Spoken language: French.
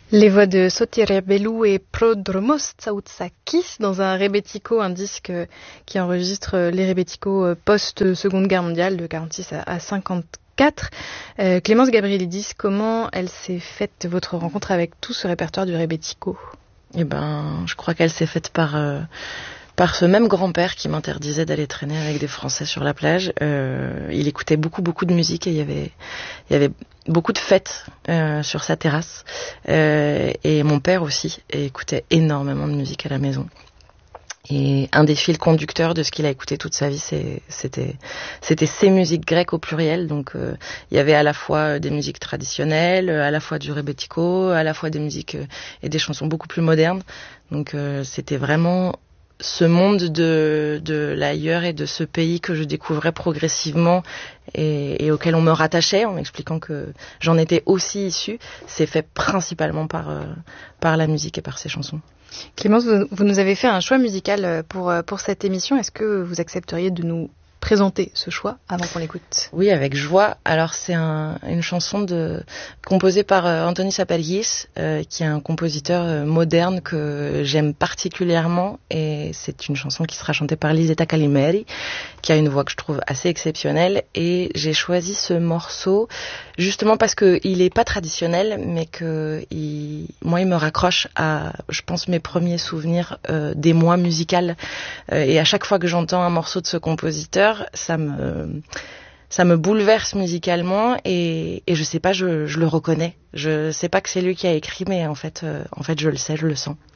Les voix de Sotire Bellou et Prodromos Tsaoutsakis dans un rebetiko, un disque qui enregistre les rebetiko post-Seconde Guerre mondiale de 46 à 54. Clémence Gabrielidis, comment elle s'est faite votre rencontre avec tout ce répertoire du rebetiko ? Je crois qu'elle s'est faite par ce même grand-père qui m'interdisait d'aller traîner avec des Français sur la plage. Il écoutait beaucoup de musique et il y avait beaucoup de fêtes sur sa terrasse. Et mon père aussi écoutait énormément de musique à la maison. Et un des fils conducteurs de ce qu'il a écouté toute sa vie, c'était ces musiques grecques au pluriel. Donc il y avait à la fois des musiques traditionnelles, à la fois du rebetiko, à la fois des musiques et des chansons beaucoup plus modernes. Donc c'était vraiment ce monde de l'ailleurs et de ce pays que je découvrais progressivement et auquel on me rattachait en m'expliquant que j'en étais aussi issue. C'est fait principalement par la musique et par ces chansons. Clémence, vous nous avez fait un choix musical pour cette émission. Est-ce que vous accepteriez de nous présenter ce choix avant qu'on l'écoute ? Oui, avec joie. Alors c'est une chanson composée par Antonis Sapaligis, qui est un compositeur moderne que j'aime particulièrement, et c'est une chanson qui sera chantée par Lisetta Calimeri, qui a une voix que je trouve assez exceptionnelle, et j'ai choisi ce morceau justement parce que il est pas traditionnel, mais il me raccroche à, je pense, mes premiers souvenirs des mois musicales, et à chaque fois que j'entends un morceau de ce compositeur, ça me bouleverse musicalement et je sais pas, je le reconnais. Je sais pas que c'est lui qui a écrit, mais en fait je le sais, je le sens.